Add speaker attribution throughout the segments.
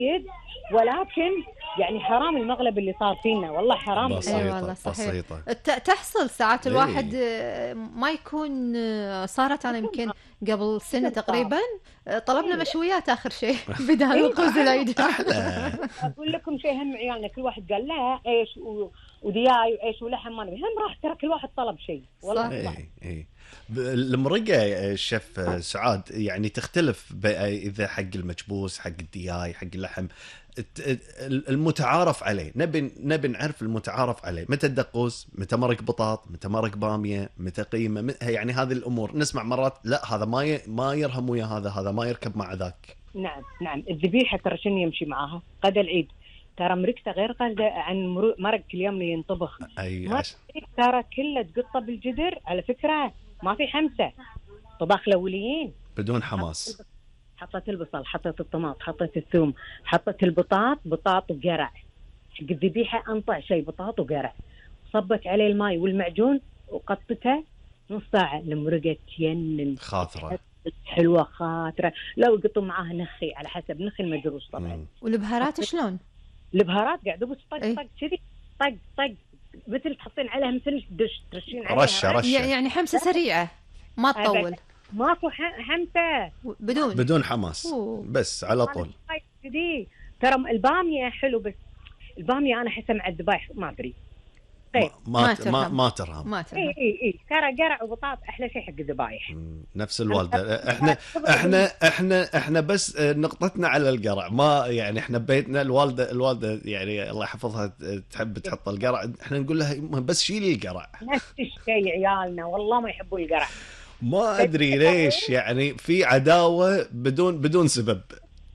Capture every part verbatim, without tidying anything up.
Speaker 1: وايد، ولكن يعني حرام المغلب اللي صار فينا، والله حرام.
Speaker 2: بسيطة
Speaker 3: أي والله صحيح.
Speaker 2: بسيطة.
Speaker 3: ت- تحصل ساعات
Speaker 2: إيه.
Speaker 3: الواحد آه، ما يكون آه، صارت أنا يمكن قبل سنة تقريبا آه، طلبنا مشويات آخر شيء بدال وقوز العيد.
Speaker 2: أحلى.
Speaker 1: اقول لكم شيء، هم عيالنا كل واحد قال لا ايش و... ودياي وايش ولحم، ما نبي، هم راح ترى كل واحد طلب شيء والله.
Speaker 3: صح.
Speaker 1: كل واحد.
Speaker 2: اي اي ب- المرقة الشيف سعاد يعني تختلف ب- اذا حق المكبوس، حق الدياي، حق اللحم، الت- المتعارف عليه. نبي نبي نعرف المتعارف عليه، متى الدقوس، متى مرق بطاط، متى مرق بامية، متى قيمة، م- يعني هذه الامور. نسمع مرات لا هذا ما ي... ما يرهم ويا هذا، هذا ما يركب مع ذاك.
Speaker 1: نعم نعم. الذبيحه ترى شنو يمشي معاها غدا العيد، ترى مرقته غير غدا عن مرو- مرق كل يوم اللي ينطبخ.
Speaker 2: اي
Speaker 1: ما
Speaker 2: عش...
Speaker 1: ترى كله تقطه بالجدر على فكره، ما في حمسه. طباخ الاوليين
Speaker 2: بدون حماس.
Speaker 1: حطت البصل، حطت الطماط، حطت الثوم، حطت البطاط، بطاط وقرع. حق الذبيحه انطع شيء بطاط وقرع، صبت عليه الماء والمعجون وقطته نص ساعه. المرقه تينن
Speaker 2: خاطرة.
Speaker 1: حلوه خاطره. لو يقطوا معاها نخي على حسب نخي المجروش طبعا.
Speaker 2: مم.
Speaker 3: والبهارات شلون؟
Speaker 1: البهارات قاعد بس طق
Speaker 3: إيه.
Speaker 1: طق كذي، طق طق مثل تحطين عليها مثل دش ترشين عليها
Speaker 2: رشة رشة.
Speaker 3: يعني حمسة سريعة ما تطول.
Speaker 1: ماكو ح- حمسه
Speaker 3: بدون
Speaker 2: بدون حماس.
Speaker 3: أوه.
Speaker 2: بس على طول.
Speaker 1: كذي. ترى الباميه حلو، بس الباميه انا احسها مع الذبايح ما ادري.
Speaker 2: ما
Speaker 1: طيب
Speaker 2: ما
Speaker 3: ما
Speaker 2: ت- ما,
Speaker 3: ترهم.
Speaker 2: ما ترهم.
Speaker 3: ما
Speaker 1: اي
Speaker 3: ترهم.
Speaker 1: اي اي ترى قرع وبطاط احلى شيء حق الذبايح.
Speaker 2: مم، نفس الوالدة. احنا احنا احنا احنا بس نقطتنا على القرع، ما يعني احنا بيتنا الوالدة الوالدة يعني الله يحفظها تحب تحط القرع، احنا نقول لها بس شيلي القرع.
Speaker 1: نفس الشيء عيالنا والله ما يحبوا القرع.
Speaker 2: ما ادري ليش يعني في عداوة بدون بدون سبب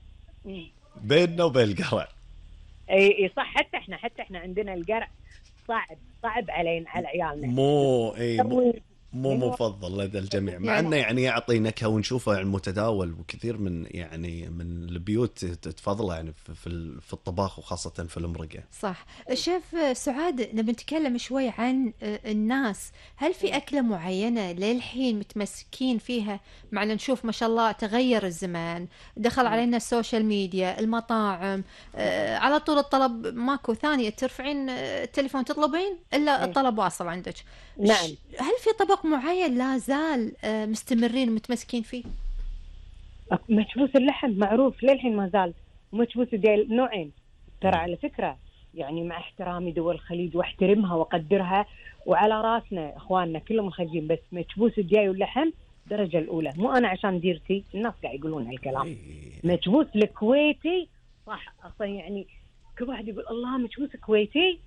Speaker 2: بيننا وبين القرع.
Speaker 1: اي اي صح. حتى احنا حتى احنا عندنا القرع صعب صعب علينا على عيالنا.
Speaker 2: مو اي مو,
Speaker 1: ترويج.
Speaker 2: مو مفضل لدى الجميع، مع
Speaker 3: يعني-
Speaker 2: انه يعني يعطي نكهه ونشوفه يعني متداول، وكثير من يعني من البيوت تفضله يعني في في ال- في الطباخ وخاصه في المرقه.
Speaker 3: صح. شيف سعاد، نبي نتكلم شوي عن الناس. هل في أكلة معينة للحين متمسكين فيها؟ معنا نشوف ما شاء الله تغير الزمان، دخل علينا السوشيال ميديا، المطاعم، آه، على طول الطلب ماكو ثانية ترفعين آه، التليفون تطلبين إلا الطلب واصل عندك.
Speaker 1: نعم.
Speaker 3: ش- هل في طبق معين لا زال آه، مستمرين ومتمسكين فيه؟
Speaker 1: مكبوس اللحم معروف للحين ما زال. ومكبوس الديل نوعين ترى على فكرة، يعني مع احترامي دول الخليج واحترمها واقدرها وعلى راسنا اخواننا كلهم الخليجيين، بس مكبوس الدياي واللحم درجة الأولى. مو أنا عشان ديرتي، الناس قاعد يقولون هالكلام. مكبوس الكويتي صح أصلا، يعني كل واحد يقول الله مكبوس كويتي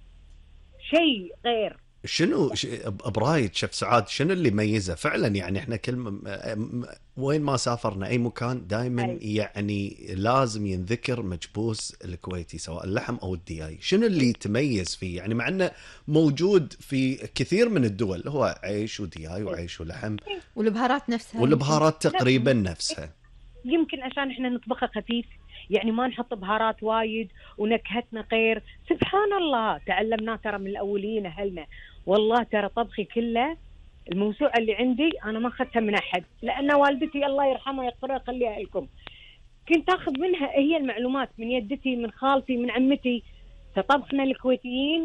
Speaker 1: شيء غير.
Speaker 2: شنو ش- برايد شيف سعاد شنو اللي يميزه فعلا؟ يعني احنا كل م- م- وين ما سافرنا اي مكان دائما
Speaker 1: أي.
Speaker 2: يعني لازم ينذكر مكبوس الكويتي سواء اللحم او الدياي. شنو اللي يتميز فيه يعني مع انه موجود في كثير من الدول، هو عيش ودياي وعيش ولحم
Speaker 3: والبهارات نفسها
Speaker 2: والبهارات تقريبا نفسها.
Speaker 1: يمكن عشان احنا نطبخها خفيف، يعني ما نحط بهارات وايد ونكهتنا غير. سبحان الله تعلمناه ترى من الأولين أهلنا. والله ترى طبخي كله الموسوعة اللي عندي أنا ما أخذتها من أحد، لأن والدتي الله يرحمها يغفرها خليها لكم كنت أخذ منها هي المعلومات من يدتي من خالتي من عمتي. فطبخنا الكويتيين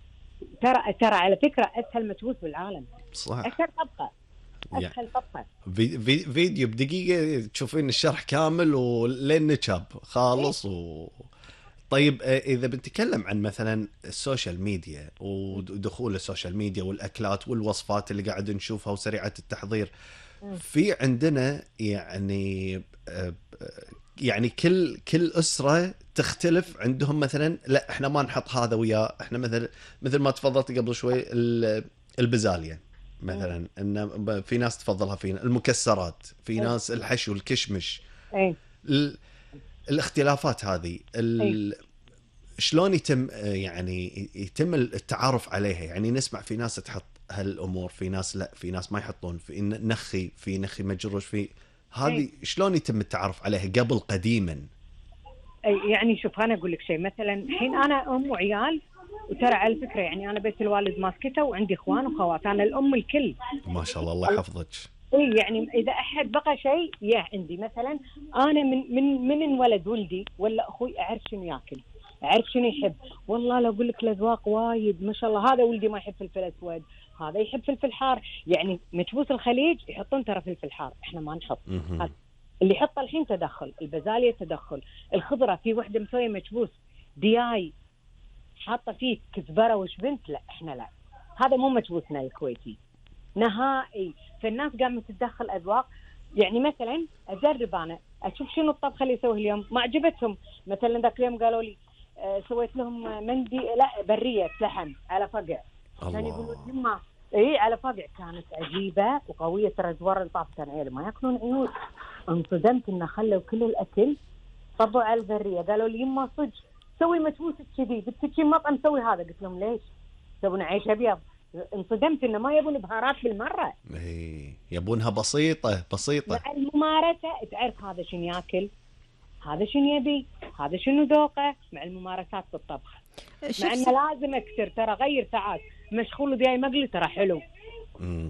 Speaker 1: ترى ترى على فكرة أسهل مكبوس بالعالم.
Speaker 2: صح.
Speaker 1: أسهل طبخة
Speaker 2: يعني
Speaker 1: أسهل طبخة.
Speaker 2: في في فيديو بدقيقة تشوفين الشرح كامل ولين نشاب خالص و... طيب آه، إذا بنتكلم عن مثلا السوشيال ميديا ودخول السوشيال ميديا والأكلات والوصفات اللي قاعد نشوفها وسريعة التحضير، في عندنا يعني آه، يعني كل كل أسرة تختلف عندهم. مثلا لا احنا ما نحط هذا وياه، احنا مثل مثل ما تفضلت قبل شوي ال- البزالية مثلا، ان في ناس تفضلها فينا المكسرات، في ناس الحشو الكشمش.
Speaker 1: أي.
Speaker 2: ال- الاختلافات هذه ال... شلون يتم آه، يعني يتم التعارف عليها؟ يعني نسمع في ناس تحط هالامور، في ناس لا، في ناس ما يحطون، في نخي في نخي مجروش، في هذه شلون يتم التعارف عليها قبل قديما؟
Speaker 1: أي يعني شوف أنا أقول لك شيء، مثلا الحين أنا أم وعيال، وترى على فكرة يعني أنا بيت الوالد ماسكته وعندي إخوان وخوات، أنا الأم الكل.
Speaker 2: ما شاء الله الله يحفظك.
Speaker 1: اي يعني اذا احد بقى شيء يا عندي مثلا انا من من من انولد ولدي ولا اخوي اعرف شنو ياكل، اعرف شنو يحب. والله لو اقول لك الاذواق وايد ما شاء الله، هذا ولدي ما يحب فلفل اسود، هذا يحب فلفل حار. يعني مكبوس الخليج يحطون ترى فلفل حار، احنا ما نحط. هذا اللي يحطه الحين تدخل، البزاليه تدخل، الخضره في وحده مسويه مكبوس دياي حاطه فيه كزبره وشبنت، لا احنا لا، هذا مو مكبوسنا الكويتي نهائي. فالناس قامت تتدخل اذواق. يعني مثلا اجرب انا اشوف شنو الطبخه اللي يسويها اليوم ما عجبتهم. مثلا ذاك اليوم قالوا لي آه سويت لهم مندي لا بريه لحم على فقع، كان يقولوا يما اي على فقع، كانت عجيبه وقويه. ترى الزوار اللي طافت كان عيال ما ياكلون عيوش. انصدمت انه خلوا كل الاكل طبوا على البريه. قالوا لي يما صدق سوي متبوس كذي، بدك مطعم سوي هذا. قلت لهم ليش؟ تبون عيش ابيض؟ انصدمت انه ما يبون بهارات بالمره.
Speaker 2: اي يبونها بسيطه بسيطه.
Speaker 1: مع الممارسه تعرف هذا شنو ياكل، هذا شنو يبي، هذا شنو ذوقه. مع الممارسات بالطبخ، مع انه لازم اكثر ترى غير ساعات مشغول دياي مقلي ترى حلو.
Speaker 2: امم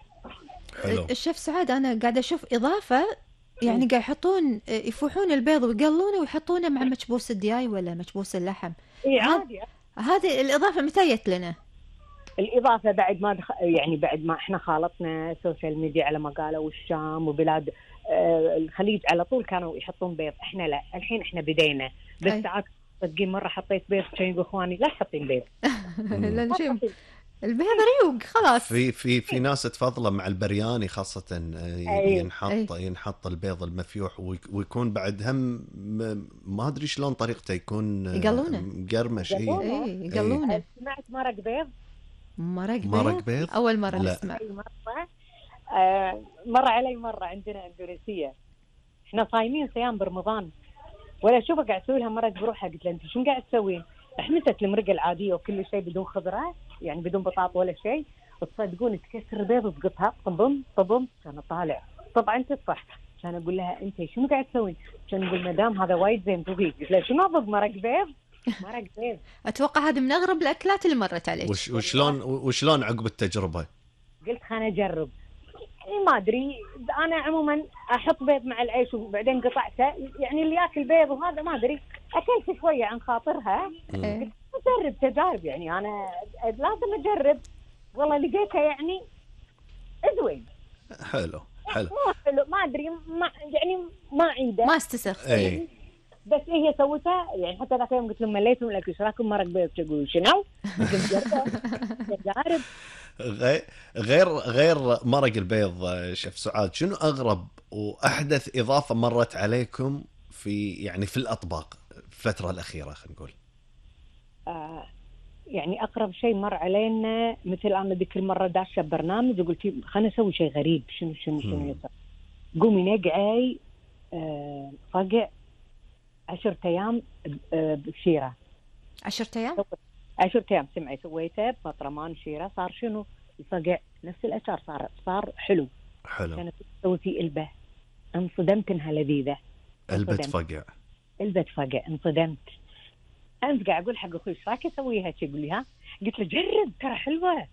Speaker 2: حلو.
Speaker 3: الشيف سعاد انا قاعده اشوف اضافه، يعني قاعد يحطون يفوحون البيض ويقلونه ويحطونه مع مكبوس الدياي ولا مكبوس اللحم.
Speaker 1: اي عادي.
Speaker 3: هذه الاضافه متى جت لنا؟
Speaker 1: الإضافة بعد ما دخ... يعني بعد ما إحنا خالطنا السوشيال ميديا على ما قالوا، والشام وبلاد آه الخليج على طول كانوا يحطون بيض. إحنا لا، الحين إحنا بدينا بس ساعات صدقين مرة حطيت بيض كان يقول إخواني لا تحطين بيض.
Speaker 3: لا نشوف البيض ريوق خلاص.
Speaker 2: في في في ناس تفضله مع البرياني خاصة، ينحط ينحط البيض المفيوح ويكون بعد هم ما أدري شلون طريقته، يكون
Speaker 3: يقلونه
Speaker 2: مقرمش. إيه
Speaker 3: يقلونه.
Speaker 1: سمعت مرق بيض؟
Speaker 3: مرق بيض؟
Speaker 2: مرق بيض
Speaker 3: أول مرة نسمع.
Speaker 1: مرة آه مرة علي مرة عندنا اندونيسية، احنا صايمين صيام برمضان، ولا اشوفها قاعد اسوي لها مرق بروحها. قلت لها انت شو قاعد تسوين؟ احمست المرقه العاديه وكل شيء بدون خضره، يعني بدون بطاطا ولا شيء. تصدقون تكسر البيض وتقطها طبم طبم، كان طالع طبعا تطفح. كان اقول لها انت شنو قاعد تسوين؟ كان يقول مدام هذا وايد زين ذوقي. قلت له شنو اضب مرق بيض؟ مرق بيض.
Speaker 3: اتوقع هذه من اغرب الاكلات اللي مرت عليك.
Speaker 2: وش وشلون وشلون عقب التجربه؟
Speaker 1: قلت خليني اجرب. ما ادري انا عموما احط بيض مع العيش وبعدين قطعته، يعني اللي ياكل بيض وهذا ما ادري اكلت شويه عن خاطرها. اجرب تجارب، يعني انا لازم اجرب. والله لقيتها يعني زوين.
Speaker 2: حلو حلو.
Speaker 1: ما حلو ما ادري ما يعني ما عنده
Speaker 3: ما استسخ.
Speaker 2: اي
Speaker 1: بس هي سوتها. يعني حتى ذاك اليوم قلت لهم مليتهم لك ايش رايكم مرق بيض؟ تقولوا شنو؟ تجارب.
Speaker 2: غير غير مرق البيض شيف سعاد، شنو اغرب واحدث اضافه مرت عليكم في يعني في الاطباق الفتره الاخيره خلينا نقول؟
Speaker 1: آه يعني اقرب شيء مر علينا مثل انا ذيك المره داشه برنامج وقلت خلينا نسوي شيء غريب. شنو شنو شنو يصير؟ قومي نقعي آه فقع عشرة ايام آه بشيره.
Speaker 3: عشرة ايام؟
Speaker 1: عشرة ايام سمعي سويته بطرمان شيره. صار شنو؟ الفقع نفس الاشعار، صار صار حلو
Speaker 2: حلو.
Speaker 1: كانت تسوي فيه البه، انصدمت انها لذيذه.
Speaker 2: البه فقع
Speaker 1: البه فقع انصدمت. أنت قاعد أقول حق أخوي إيش رايك أسويها؟ يقول لي ها؟ قلت له جرب ترى حلوة.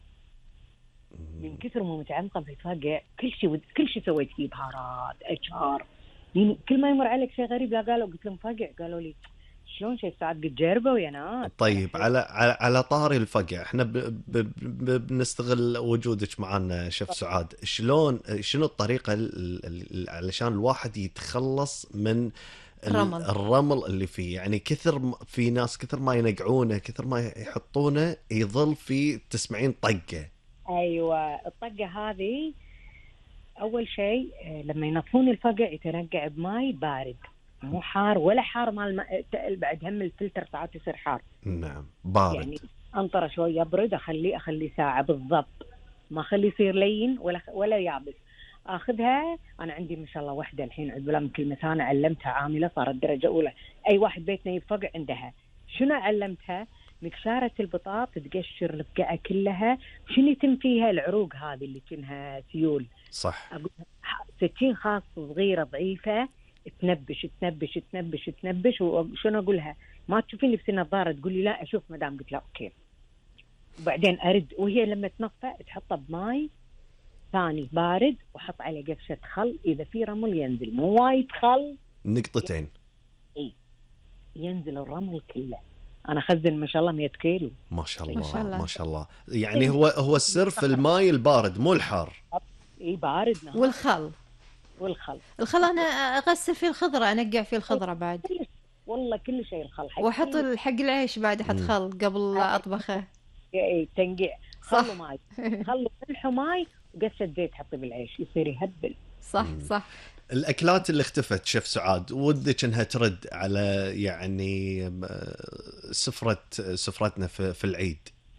Speaker 1: من كثر ما متعمقة بتفقع كل شيء ود... كل شيء سويت فيه بهارات أشهار، يعني كل ما يمر عليك شيء غريب لا قالوا. قلت لهم فقع، قالوا لي شلون شيء ساعات قد جربوا يا ناس.
Speaker 2: طيب على على, على طاري الفقع احنا ب... ب... ب... بنستغل وجودك معنا شيف سعاد. شلون شنو الطريقة ال... علشان الواحد يتخلص من
Speaker 3: الرمل.
Speaker 2: الرمل اللي فيه؟ يعني كثر في ناس كثر ما ينقعونه كثر ما يحطونه يظل فيه تسمعين طقة.
Speaker 1: أيوة الطقة هذه أول شيء لما ينظفون الفقع يتنقع بماء بارد، مو حار ولا حار مال الم... بعد هم الفلتر ساعات يصير حار.
Speaker 2: نعم بارد. يعني
Speaker 1: أنطره شوية يبرد أخليه أخليه ساعة بالضبط، ما أخليه يصير لين ولا ولا يابس. اخذها انا عندي ما شاء الله وحده الحين عقب من كل مثانه علمتها عامله صارت درجه اولى. اي واحد بيتنا يفقع عندها. شنو علمتها؟ مكساره البطاط تقشر الفقعه كلها. شنو يتم فيها؟ العروق هذه اللي كأنها سيول.
Speaker 2: صح.
Speaker 1: سكين خاص صغيره ضعيفه تنبش تنبش تنبش تنبش. وشنو اقولها؟ ما تشوفيني في النظاره تقول لي لا اشوف مدام. قلت لا اوكي. وبعدين ارد وهي لما تنقع تحطها بماي ثاني بارد، وحط عليه قفشة خل، إذا في رمل ينزل، مو وايد خل،
Speaker 2: نقطتين.
Speaker 1: إيه ينزل الرمل كله. أنا أخزن ما شاء الله مية كيلو.
Speaker 2: ما شاء الله
Speaker 3: ما شاء الله.
Speaker 2: ما شاء الله. يعني هو هو السر في الماي البارد مو الحار.
Speaker 1: إيه بارد نهار.
Speaker 3: والخل
Speaker 1: والخل
Speaker 3: الخل انا اغسل فيه الخضره، انقع فيه الخضره بعد،
Speaker 1: كل- والله كل شيء الخل حق
Speaker 3: واحط
Speaker 1: كل-
Speaker 3: حق العيش بعد احط
Speaker 2: مم.
Speaker 3: خل قبل لا اطبخه.
Speaker 1: إيه تنقيع
Speaker 3: صح.
Speaker 1: خل وماي، خل وملح وماي وقشة زيت حطي بالعيش يصير يهبل.
Speaker 3: صح صح.
Speaker 2: الأكلات اللي اختفت شيف سعاد ودك إنها ترد على يعني سفرة سفرتنا في, في العيد.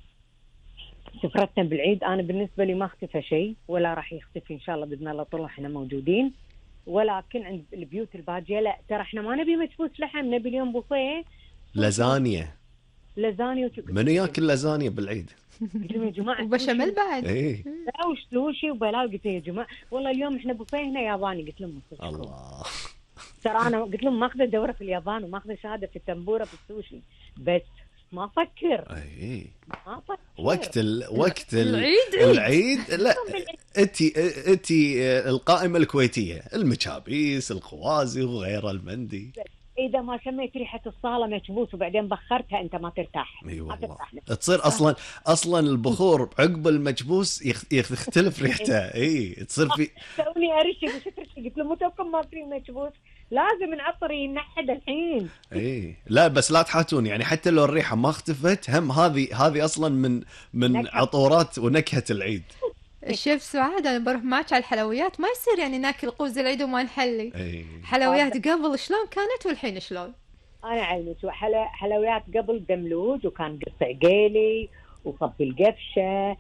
Speaker 1: سفرتنا بالعيد أنا بالنسبة لي ما اختفى شيء ولا راح يختفي إن شاء الله بإذن الله طول إحنا موجودين، ولكن عند البيوت الباجية لا ترى إحنا ما نبي مكبوس لحم، نبي اليوم بوفيه
Speaker 2: لازانيا.
Speaker 1: لازانيا وت...
Speaker 2: منو ياكل لازانيا بالعيد؟
Speaker 1: قلت لهم يا جماعة
Speaker 3: وبشاميل بعد.
Speaker 2: ايه
Speaker 1: لا وش سوشي وبلا، قلت يا جماعة والله اليوم إحنا بوفيه هنا ياباني، قلت لهم
Speaker 2: الله.
Speaker 1: ترى أنا قلت لهم ماخذة دورة في اليابان وماخذة شهادة في التنبورة في السوشي، بس ما أفكر
Speaker 2: ايه
Speaker 1: ما أفكر
Speaker 2: وقت ال... وقت ال...
Speaker 3: العيد عيد.
Speaker 2: العيد لا انتي انتي القائمة الكويتية، المشابيس، الخوازي وغيره، المندي.
Speaker 1: إذا ما شميت ريحة الصالة مكبوس وبعدين بخرتها أنت ما ترتاح.
Speaker 2: اي
Speaker 1: ما
Speaker 2: والله
Speaker 1: ترتاح.
Speaker 2: تصير اصلا اصلا البخور عقب المكبوس يخ... يختلف ريحته. اي تصير في
Speaker 1: توني أرشق وش ترشق، قلت له مو توكم ما في مكبوس، لازم نعطر ينحد الحين.
Speaker 2: اي لا بس لا تحاتون، يعني حتى لو الريحة ما اختفت هم هذه هذه اصلا من من
Speaker 1: نكهة.
Speaker 2: عطورات ونكهة العيد.
Speaker 3: الشيف سعاد انا بروح معك على الحلويات، ما يصير يعني ناكل قوز العيد وما نحلي.
Speaker 2: اي
Speaker 3: حلويات قبل شلون كانت والحين شلون؟
Speaker 1: أنا علمك حلا حلويات قبل دملوج، وكان قص عقيلي وصب القفشة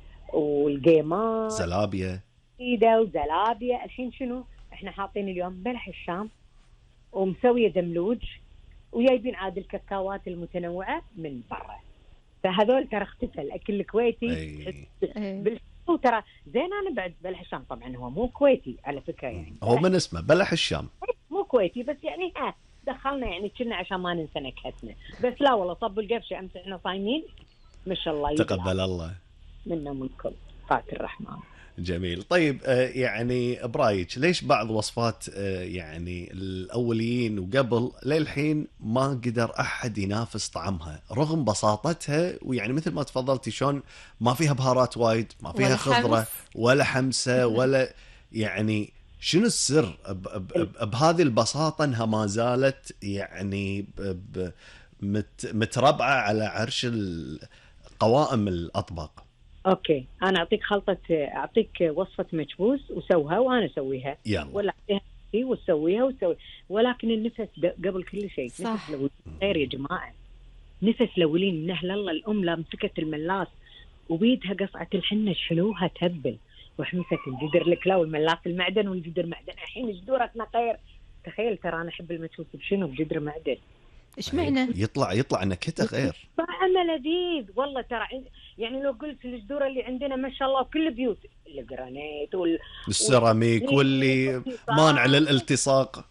Speaker 1: والقيمات
Speaker 2: زلابية.
Speaker 1: إيده وزلابية. الحين شنو إحنا حاطين اليوم بلح الشام ومسوية دملوج، وجايبين عاد الكاكاوات المتنوعة من برا، فهذول ترى اختفى الأكل الكويتي.
Speaker 2: اي
Speaker 3: إيه.
Speaker 1: وترى زين أنا بعد بلح الشام طبعا هو مو كويتي على فكرة، يعني
Speaker 2: هو من اسمه بلح الشام.
Speaker 1: مو كويتي بس يعني ها دخلنا يعني كنا عشان ما ننسى نكهتنا، بس لا والله صب القفشة أمس إحنا صايمين ما شاء الله
Speaker 2: تقبل الله
Speaker 1: منا منكم فات الرحمن.
Speaker 2: جميل. طيب آه، يعني برايك ليش بعض وصفات آه، يعني الأوليين وقبل للحين ما قدر أحد ينافس طعمها رغم بساطتها، ويعني مثل ما تفضلتي شلون ما فيها بهارات وايد، ما فيها
Speaker 3: ولا
Speaker 2: خضرة
Speaker 3: حمص.
Speaker 2: ولا حمسة ولا يعني شنو السر ب- ب- ب- بهذه البساطة انها ما زالت يعني ب- ب- مت متربعة على عرش ال- قوائم الأطباق؟
Speaker 1: اوكي انا اعطيك خلطه، اعطيك وصفه مكبوس وسوها وانا اسويها،
Speaker 2: يلا.
Speaker 1: ولا اعطيها شيء وتسويها وتسوي، ولكن النفس ب- قبل كل شيء.
Speaker 3: صح.
Speaker 1: نفس لو خير يا جماعه، نفس لولين من اهل الله. الام لا مسكت الملاس وبيدها قصعه الحنه شلوها تهبل، وحمسك الجدر الكلاوي الملاس المعدن والجدر معدن، الحين جدورتنا خير. تخيل ترى انا احب المكبوس بشنو؟ بجدر معدن.
Speaker 3: ايش معنى؟
Speaker 2: يطلع يطلع نكهته غير.
Speaker 1: طعمه لذيذ والله. ترى عند- يعني لو قلت الجدوره اللي عندنا ما شاء الله كل بيوت الجرانيت وال
Speaker 2: السيراميك واللي مانع للالتصاق.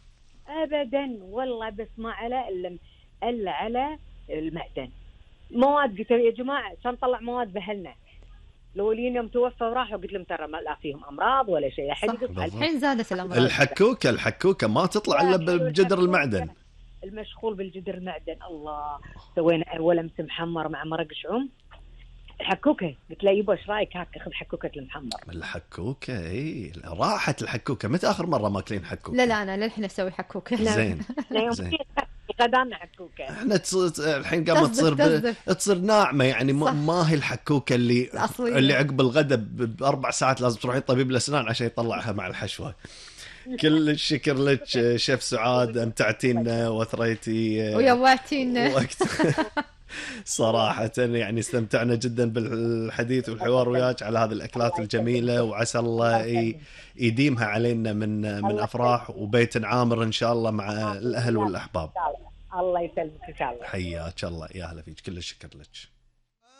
Speaker 1: ابدا والله، بس ما على الا الا على المعدن. مواد قلت يا جماعه عشان نطلع مواد بهلنا. الاولين يوم توفوا وراحوا قلت لهم ترى ما لا فيهم امراض ولا شيء. الحين
Speaker 3: صح.
Speaker 1: يقص على
Speaker 3: الحين زادت الامراض.
Speaker 2: الحكوكه الحكوكه ما تطلع الا بجدر المعدن.
Speaker 1: المشغول بالجدر المعدن. الله، سوينا اول امس محمر مع مرق شعوم. الحكوكه قلت له يبا ايش رايك هاك اخذ حكوكه المحمر.
Speaker 2: الحكوكه اي راحت الحكوكه. متى اخر مره ماكلين حكوكه؟
Speaker 3: لا لا انا للحين اسوي حكوكه.
Speaker 2: زين
Speaker 1: يوم
Speaker 2: زين.
Speaker 1: غدانا حكوكه.
Speaker 2: احنا تصير الحين قامت تصير ب... تصير ناعمه يعني
Speaker 3: صح.
Speaker 2: ما هي الحكوكه اللي
Speaker 3: الأصلية.
Speaker 2: اللي عقب الغداء ب- باربع ساعات لازم تروحين طبيب الاسنان عشان يطلعها مع الحشوه. كل الشكر لك شيف سعاد، امتعتينا واثريتي
Speaker 3: ويواتينا.
Speaker 2: وقت. صراحة يعني استمتعنا جدا بالحديث والحوار وياك على هذه الأكلات الجميلة، وعسى الله ي- يديمها علينا من من أفراح وبيت عامر إن شاء الله مع الأهل والأحباب.
Speaker 1: الله يسلمك ان شاء الله.
Speaker 2: حياك الله، يا هلا فيك، كل الشكر لك.